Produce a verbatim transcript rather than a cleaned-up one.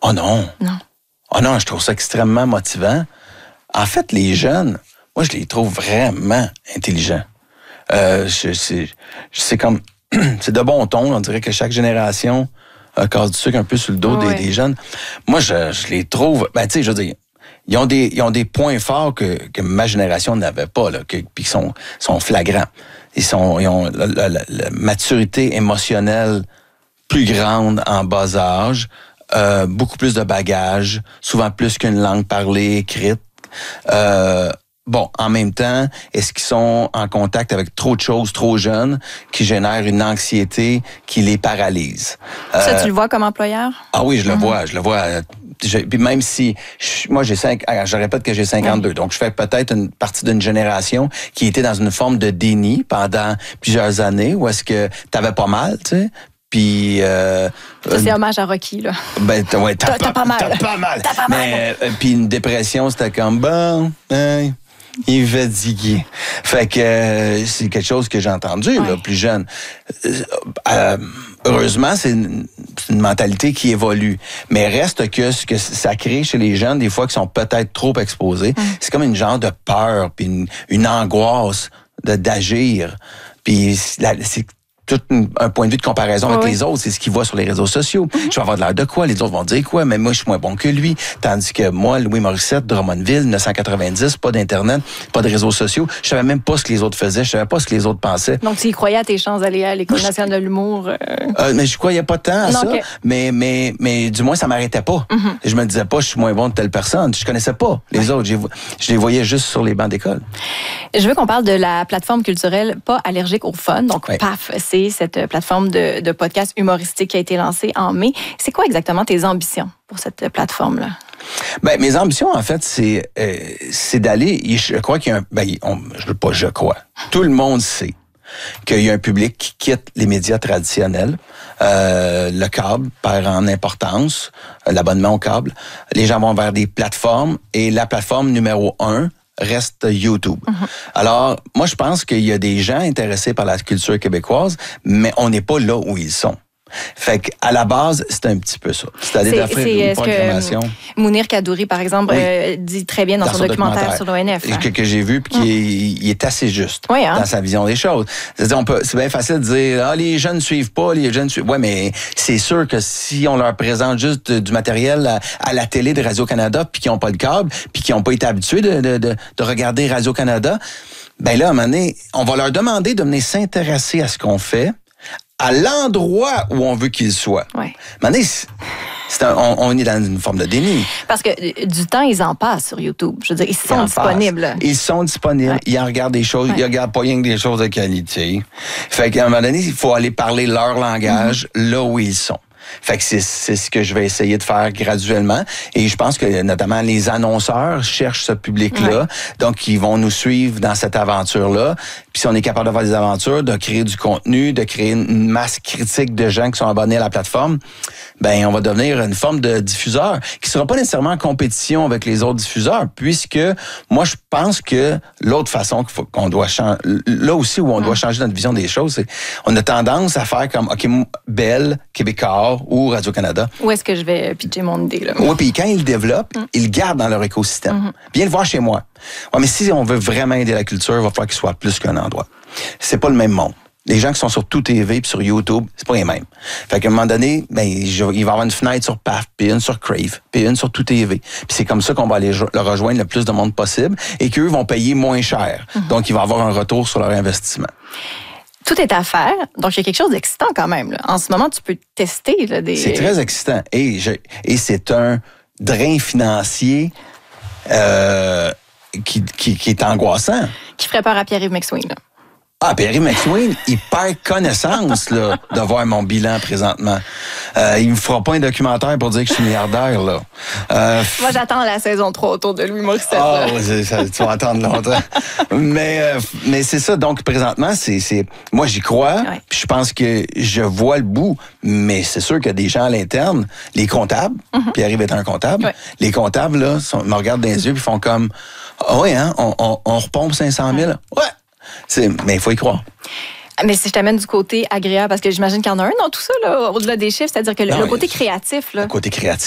Oh non. Non. Oh non, je trouve ça extrêmement motivant. En fait, les jeunes, moi, je les trouve vraiment intelligents. Euh, je, c'est, c'est comme... c'est de bon ton. On dirait que chaque génération euh, casse du sucre un peu sur le dos ouais. des, des jeunes. Moi, je, je les trouve... Ben, tu sais, je veux dire, ils ont des, ils ont des points forts que, que ma génération n'avait pas, là, que, puis qui sont, sont flagrants. Ils, sont, ils ont la, la, la, la maturité émotionnelle plus grande en bas âge, euh, beaucoup plus de bagages, souvent plus qu'une langue parlée, écrite. Euh, Bon, en même temps, est-ce qu'ils sont en contact avec trop de choses trop jeunes qui génèrent une anxiété qui les paralyse? Ça, Euh, tu le vois comme employeur? Ah oui, je le Mm-hmm. vois, je le vois. Je, puis même si, je, moi j'ai cinq, je répète que j'ai cinquante-deux, oui. Donc je fais peut-être une partie d'une génération qui était dans une forme de déni pendant plusieurs années, où est-ce que t'avais pas mal, tu sais. Puis euh, ça, c'est hommage à Rocky, là. Ben, t'as, ouais, t'as, t'as, pas, t'as pas mal. T'as pas mal. T'as pas mal. Mais, euh, puis une dépression, c'était comme, bon, hein, il est fatigué. Fait que euh, c'est quelque chose que j'ai entendu, ouais. là, plus jeune. Euh, euh, heureusement, c'est une, c'est une mentalité qui évolue. Mais reste que ce que ça crée chez les jeunes, des fois, qui sont peut-être trop exposés, mm. c'est comme une genre de peur, puis une, une angoisse de, d'agir. Puis la, c'est tout un point de vue de comparaison avec oui. les autres, c'est ce qu'ils voient sur les réseaux sociaux. Mm-hmm. Je vais avoir de l'air de quoi? Les autres vont dire quoi? Mais moi, je suis moins bon que lui. Tandis que moi, Louis Morissette, Drummondville, dix-neuf cent quatre-vingt-dix, pas d'Internet, pas de réseaux sociaux. Je savais même pas ce que les autres faisaient. Je savais pas ce que les autres pensaient. Donc, tu y croyais à tes chances d'aller à l'École nationale de l'humour? Euh... Euh, mais je croyais pas tant à non, ça. Okay. Mais, mais, mais du moins, ça m'arrêtait pas. Mm-hmm. Je me disais pas, je suis moins bon de telle personne. Je connaissais pas les ouais. autres. Je les voyais juste sur les bancs d'école. Je veux qu'on parle de la plateforme culturelle Pas allergique au fun. Donc, ouais. P A F, c'est cette plateforme de, de podcast humoristique qui a été lancée en mai. C'est quoi exactement tes ambitions pour cette plateforme-là? Ben, mes ambitions, en fait, c'est, euh, c'est d'aller... Je crois qu'il y a un... Ben, on, je pas je crois. Tout le monde sait qu'il y a un public qui quitte les médias traditionnels. Euh, le câble perd en importance, l'abonnement au câble. Les gens vont vers des plateformes et la plateforme numéro un reste YouTube. Mm-hmm. Alors, moi, je pense qu'il y a des gens intéressés par la culture québécoise, mais on n'est pas là où ils sont. Fait qu'à la base, c'est un petit peu ça. C'est-à-dire c'est, d'offrir c'est, une programmation. Mounir Kadouri, par exemple, oui. euh, dit très bien dans, dans son, son documentaire, documentaire sur l'O N F. Hein? Que, que j'ai vu, puis qui mm. est, il est assez juste oui, hein? dans sa vision des choses. C'est-à-dire, on peut, c'est bien facile de dire, ah, les jeunes ne suivent pas, les jeunes suivent. Ouais, mais c'est sûr que si on leur présente juste du matériel à, à la télé de Radio-Canada, puis qu'ils n'ont pas le câble, puis qu'ils n'ont pas été habitués de, de, de, de regarder Radio-Canada, ben là, à un moment donné, on va leur demander de venir s'intéresser à ce qu'on fait, à l'endroit où on veut qu'ils soient. Ouais. Maintenant, c'est, c'est un, on, on est dans une forme de déni. Parce que du temps, ils en passent sur YouTube. Je veux dire, ils sont ils disponibles. Passent. Ils sont disponibles. Ouais. Ils en regardent des choses. Ouais. Ils regardent pas rien que des choses de qualité. Fait qu'à un moment donné, il faut aller parler leur langage mm-hmm. là où ils sont. Fait que c'est, c'est ce que je vais essayer de faire graduellement. Et je pense que notamment les annonceurs cherchent ce public-là. Ouais. Donc, ils vont nous suivre dans cette aventure-là. Puis si on est capable d'avoir des aventures, de créer du contenu, de créer une masse critique de gens qui sont abonnés à la plateforme, ben on va devenir une forme de diffuseur qui sera pas nécessairement en compétition avec les autres diffuseurs, puisque moi, je pense que l'autre façon qu'il faut, qu'on doit changer, là aussi où on mmh. doit changer notre vision des choses, c'est on a tendance à faire comme, OK, Bell, Québécois, ou Radio-Canada. Où est-ce que je vais pitcher mon idée, là? Oui, puis quand ils le développent, mm. ils le gardent dans leur écosystème. Mm-hmm. Viens le voir chez moi. Ouais, mais si on veut vraiment aider la culture, il va falloir qu'il soit plus qu'un endroit. C'est pas le même monde. Les gens qui sont sur Tout T V puis sur YouTube, c'est pas les mêmes. Fait qu'à un moment donné, ben, il va y avoir une fenêtre sur P A F, puis une sur Crave, puis une sur Tout T V. Puis c'est comme ça qu'on va aller le rejoindre le plus de monde possible et qu'eux vont payer moins cher. Mm-hmm. Donc, ils vont avoir un retour sur leur investissement. Tout est à faire. Donc, il y a quelque chose d'excitant quand même. Là. En ce moment, tu peux tester. Là, des... C'est très excitant. Et, je, et c'est un drain financier euh, qui, qui, qui est angoissant. Qui ferait peur à Pierre-Yves McSween. Là. Ah, Pierre-Yves McSween, il perd connaissance là, de voir mon bilan présentement. Euh, il me fera pas un documentaire pour dire que je suis milliardaire. Là. Euh, Moi, j'attends la saison trois autour de Louis Morissette. Ah, oh, tu vas attendre longtemps. mais, euh, mais c'est ça. Donc, présentement, c'est, c'est moi, j'y crois. Ouais. Puis je pense que je vois le bout. Mais c'est sûr qu'il y a des gens à l'interne, les comptables, mm-hmm. Pierre-Yves est un comptable, ouais. les comptables là, sont, me regardent dans les yeux et font comme, ah oh, oui, hein, on, on, on repompe cinq cent mille. Ouais. C'est, mais il faut y croire. Mais si je t'amène du côté agréable, parce que j'imagine qu'il y en a un dans tout ça, là, au-delà des chiffres, c'est-à-dire que le, le côté créatif. Là. Le côté créatif.